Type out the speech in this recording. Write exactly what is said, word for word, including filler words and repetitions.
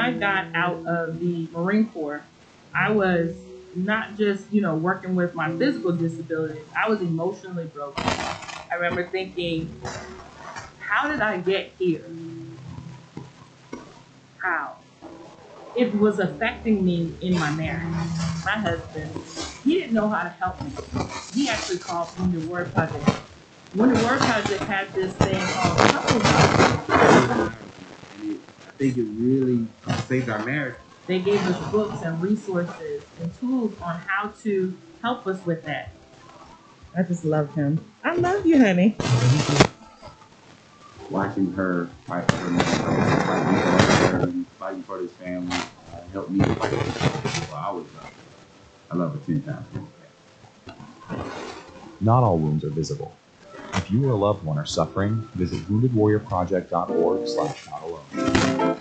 I got out of the Marine Corps, I was not just, you know, working with my physical disabilities, I was emotionally broken. I remember thinking, how did I get here? How? It was affecting me in my marriage. My husband, he didn't know how to help me. He actually called Wounded Word Project. Wounded Word Project had this thing called couples housing. And it, I think it really saved our marriage. They gave us books and resources and tools on how to help us with that. I just love him. I love you, honey. Watching her fight for me, fighting for her, fighting for this family, uh, helped me fight for this. So I was, uh, I love her ten times. Not all wounds are visible. If you or a loved one are suffering, visit wounded warrior project dot org slash not alone.